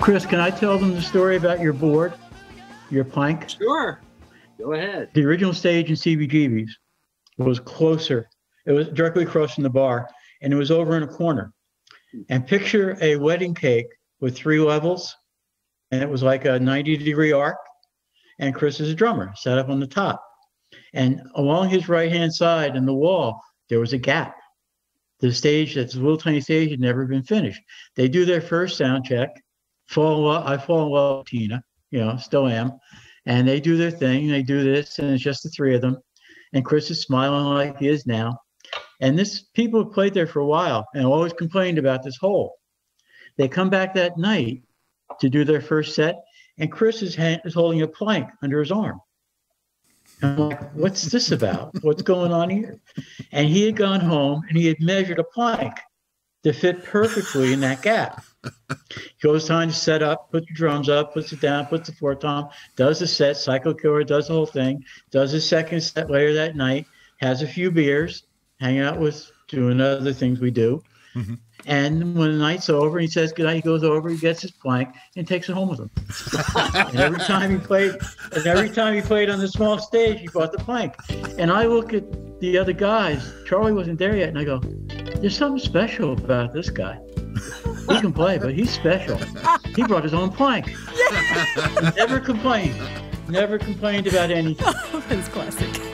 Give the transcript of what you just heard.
Chris, can I tell them the story about your board, your plank? Sure. Go ahead. The original stage in CBGB's was closer. It was directly across from the bar, and it was over in a corner. And picture a wedding cake with 3 levels, and it was like a 90-degree arc. And Chris is a drummer, sat up on the top. And along his right-hand side in the wall, there was a gap. The stage, that's a little tiny stage, had never been finished. They do their first sound check. I fall in love with Tina, still am. And they do their thing. They do this, and it's just the 3 of them. And Chris is smiling like he is now. And people have played there for a while and always complained about this hole. They come back that night to do their first set, and Chris is holding a plank under his arm. And I'm like, what's this about? What's going on here? And he had gone home and he had measured a plank to fit perfectly in that gap. He goes time to set up, put the drums up, puts it down, puts the 4-tom, does the set, Psycho Killer does the whole thing, does his second set later that night, has a few beers, hanging out doing other things we do. Mm-hmm. And when the night's over, he says goodnight, he goes over, he gets his plank and takes it home with him. and every time he played on the small stage, he brought the plank. And I look at the other guys, Charlie wasn't there yet, and I go, there's something special about this guy. He can play, but he's special. He brought his own plank. Yeah. Never complained about anything. Oh, that's classic.